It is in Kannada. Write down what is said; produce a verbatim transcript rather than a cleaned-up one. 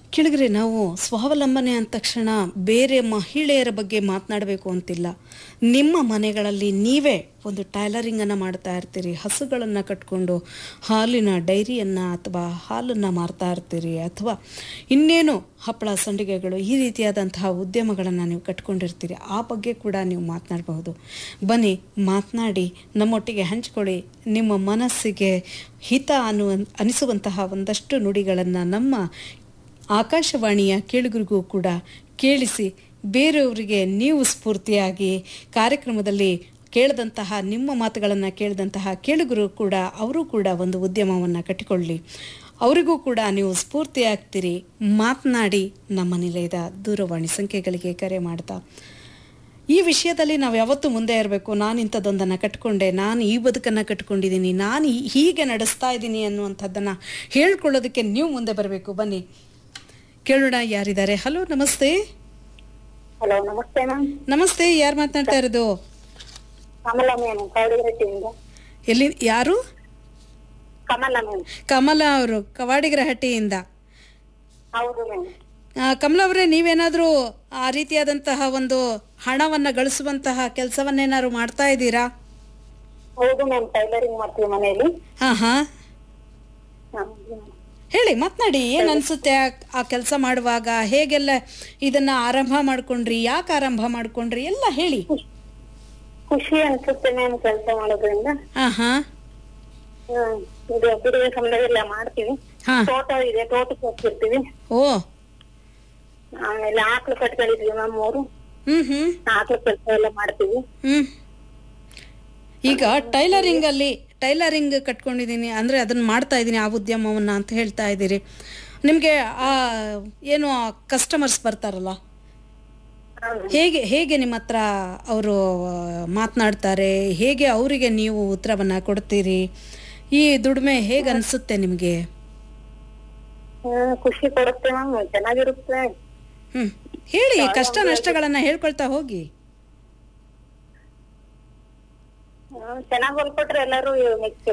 ಕೆಳಗರೆ ನಾವು ಸ್ವಾವಲಂಬನೆ ಅಂದ ತಕ್ಷಣ ಬೇರೆ ಮಹಿಳೆಯರ ಬಗ್ಗೆ ಮಾತನಾಡಬೇಕು ಅಂತಿಲ್ಲ. ನಿಮ್ಮ ಮನೆಗಳಲ್ಲಿ ನೀವೇ ಒಂದು ಟೈಲರಿಂಗನ್ನು ಮಾಡ್ತಾ ಇರ್ತೀರಿ, ಹಸುಗಳನ್ನು ಕಟ್ಕೊಂಡು ಹಾಲಿನ ಡೈರಿಯನ್ನು ಅಥವಾ ಹಾಲನ್ನು ಮಾರ್ತಾ ಇರ್ತೀರಿ, ಅಥವಾ ಇನ್ನೇನು ಹಪ್ಪಳ ಸಂಡಿಗೆಗಳು ಈ ರೀತಿಯಾದಂತಹ ಉದ್ಯಮಗಳನ್ನು ನೀವು ಕಟ್ಕೊಂಡಿರ್ತೀರಿ. ಆ ಬಗ್ಗೆ ಕೂಡ ನೀವು ಮಾತನಾಡಬಹುದು. ಬನ್ನಿ ಮಾತನಾಡಿ ನಮ್ಮೊಟ್ಟಿಗೆ ಹಂಚ್ಕೊಳ್ಳಿ. ನಿಮ್ಮ ಮನಸ್ಸಿಗೆ ಹಿತ ಅನ್ನುವ ಅನಿಸುವಂತಹ ಒಂದಷ್ಟು ನುಡಿಗಳನ್ನು ನಮ್ಮ ಆಕಾಶವಾಣಿಯ ಕೇಳುಗರಿಗೂ ಕೂಡ ಕೇಳಿಸಿ, ಬೇರೆಯವರಿಗೆ ನೀವು ಸ್ಫೂರ್ತಿಯಾಗಿ ಕಾರ್ಯಕ್ರಮದಲ್ಲಿ ಕೇಳಿದಂತಹ ನಿಮ್ಮ ಮಾತುಗಳನ್ನು ಕೇಳಿದಂತಹ ಕೇಳುಗರು ಕೂಡ ಅವರು ಕೂಡ ಒಂದು ಉದ್ಯಮವನ್ನು ಕಟ್ಟಿಕೊಳ್ಳಿ. ಅವರಿಗೂ ಕೂಡ ನೀವು ಸ್ಫೂರ್ತಿಯಾಗ್ತೀರಿ. ಮಾತನಾಡಿ ನಮ್ಮ ನಿಲಯದ ದೂರವಾಣಿ ಸಂಖ್ಯೆಗಳಿಗೆ ಕರೆ ಮಾಡ್ತಾ ಈ ವಿಷಯದಲ್ಲಿ ನಾವು ಯಾವತ್ತೂ ಮುಂದೆ ಇರಬೇಕು. ನಾನು ಇಂಥದ್ದೊಂದನ್ನು ಕಟ್ಕೊಂಡೆ, ನಾನು ಈ ಬದುಕನ್ನು ಕಟ್ಕೊಂಡಿದ್ದೀನಿ, ನಾನು ಹೀಗೆ ನಡೆಸ್ತಾ ಇದ್ದೀನಿ ಅನ್ನುವಂಥದ್ದನ್ನು ಹೇಳ್ಕೊಳ್ಳೋದಕ್ಕೆ ನೀವು ಮುಂದೆ ಬರಬೇಕು. ಬನ್ನಿ ಕೇಳೋಣ ಯಾರಿದ್ದಾರೆ. ಹಲೋ, ನಮಸ್ತೆ. ಹಲೋ, ನಮಸ್ತೆ ಮ್ಯಾಮ್. ನಮಸ್ತೆ, ಯಾರು ಮಾತನಾಡ್ತಾ ಇರೋದು? ಕಮಲ ಮ್ಯಾಮ್, ಕವಡಿಗರಹಟ್ಟಿಯಿಂದ. ಎಲ್ಲಿ, ಯಾರು? ಕಮಲ ಮ್ಯಾಮ್. ಕಮಲ ಅವರು ಕವಾಡಿಗರಹಟ್ಟಿಯಿಂದ. ಹೌದು ಮ್ಯಾಮ್. ಕಮಲ ಅವರೇ, ನೀವೇನಾದರೂ ಆ ರೀತಿಯಾದಂತಹ ಒಂದು ಹಣವನ್ನು ಗಳಿಸುವಂತಹ ಕೆಲಸವನ್ನೇನಾದ್ರು ಮಾಡ್ತಾ ಇದ್ದೀರಾ? ಹೌದು ಮ್ಯಾಮ್, ಟೈಲರಿಂಗ್ ಮಾಡ್ತೀವಿ ಮನೆಯಲ್ಲಿ. ಹಾ ಹಾ ಹಾ. ಹೇಳಿ, ಮಾತನಾಡಿ. ಏನು ಅನಿಸುತ್ತೆ ಆ ಕೆಲಸ ಮಾಡುವಾಗ? ಹೇಗೆಲ್ಲ ಇದನ್ನ ಆರಂಭ ಮಾಡ್ಕೊಂಡ್ರಿ? ಯಾಕೆ ಆರಂಭ ಮಾಡ್ಕೊಂಡ್ರಿ? ಎಲ್ಲ ಹೇಳಿ. ಖುಷಿ ಅನ್ಸುತ್ತೆ ಮ್ಯಾಮ್ ಕೆಲಸ ಮಾಡೋದ್ರಿಂದ. ಹಾ ಹಾ ಹ್ಮ್. ಇದು ಬಿಡುವೆ ಸಮಯದಲ್ಲ ಮಾಡ್ತೀವಿ. ಹಾ. ತೋಟ ಇದೆ, ತೋಟಕ್ಕೆ ಹೋಗ್ತಿರ್ತೀವಿ. ಓ. ಆಮೇಲೆ ಆಕಳು ಕಟ್ಕೊಂಡಿದ್ವಿ ಮ್ಯಾಮ್ ಮೂರು. ಹ್ಮ್ ಹ್ಮ್ ಆಕಳು ಕೆಲಸ ಎಲ್ಲ ಮಾಡ್ತೀವಿ. ಹ್ಮ್ ಈಗ ಟೈಲರಿಂಗ್ ಅಲ್ಲಿ ಟೈಲರಿಂಗ್ ಕಟ್ಕೊಂಡಿದ್ದೀನಿ ಅಂದ್ರೆ ಅದನ್ನ ಮಾಡ್ತಾ ಇದ್ದೀನಿ, ಆ ಉದ್ಯಮವನ್ನ ಅಂತ ಹೇಳ್ತಾ ಇದ್ದೀರಿ. ನಿಮ್ಗೆ ಆ ಏನು ಕಸ್ಟಮರ್ಸ್ ಬರ್ತಾರಲ್ಲ, ಹೇಗೆ ಹೇಗೆ ನಿಮ್ಮ ಹತ್ರ ಅವರು ಮಾತನಾಡ್ತಾರೆ? ಹೇಗೆ ಅವರಿಗೆ ನೀವು ಉತ್ತರವನ್ನ ಕೊಡ್ತೀರಿ? ಈ ದುಡಿಮೆ ಹೇಗೆ ಅನ್ಸುತ್ತೆ ನಿಮ್ಗೆ? ಹ್ಮ್, ಖುಷಿ ಕೊಡುತ್ತೆ ಮ್ಯಾಮ್, ಚೆನ್ನಾಗಿರುತ್ತೆ. ಹ್ಮ್ ಹೇಳಿ, ಕಷ್ಟ ನಷ್ಟಗಳನ್ನ ಹೇಳ್ಕೊಳ್ತಾ ಹೋಗಿ. ಚೆನ್ನಾಗಿ ಹೊಲ್ಕೊಟ್ರೆ ಎಲ್ಲರೂ ನೆಕ್ಸ್ಟ್